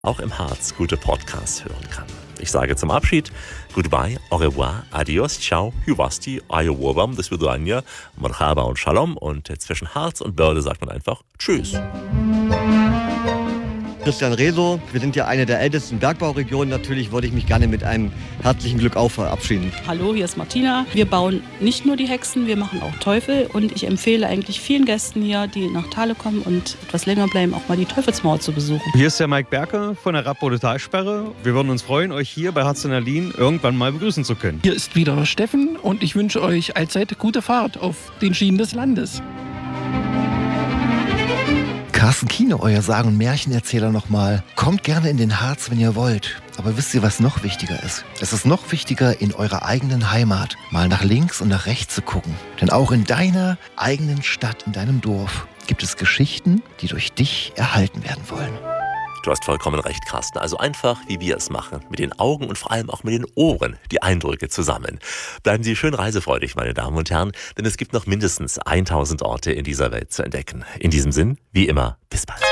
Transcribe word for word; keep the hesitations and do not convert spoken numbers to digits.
auch im Harz gute Podcasts hören kann. Ich sage zum Abschied Goodbye, au revoir, adios, ciao, Hyvasti, ayowobam, das Vidania, Marhaba und Shalom. Und zwischen Harz und Börde sagt man einfach Tschüss. Christian Reso, wir sind ja eine der ältesten Bergbauregionen. Natürlich würde ich mich gerne mit einem herzlichen Glück auf verabschieden. Hallo, hier ist Martina. Wir bauen nicht nur die Hexen, wir machen auch Teufel. Und ich empfehle eigentlich vielen Gästen hier, die nach Thale kommen und etwas länger bleiben, auch mal die Teufelsmauer zu besuchen. Hier ist der Mike Berker von der Rappode Talsperre. Wir würden uns freuen, euch hier bei Harz und Ahlin irgendwann mal begrüßen zu können. Hier ist wieder Steffen und ich wünsche euch allzeit gute Fahrt auf den Schienen des Landes. Carsten Kiene, euer Sagen- und Märchenerzähler nochmal. Kommt gerne in den Harz, wenn ihr wollt. Aber wisst ihr, was noch wichtiger ist? Es ist noch wichtiger, in eurer eigenen Heimat mal nach links und nach rechts zu gucken. Denn auch in deiner eigenen Stadt, in deinem Dorf, gibt es Geschichten, die durch dich erhalten werden wollen. Du hast vollkommen recht, Carsten. Also einfach, wie wir es machen. Mit den Augen und vor allem auch mit den Ohren die Eindrücke zusammen. Bleiben Sie schön reisefreudig, meine Damen und Herren, denn es gibt noch mindestens tausend Orte in dieser Welt zu entdecken. In diesem Sinn, wie immer, bis bald.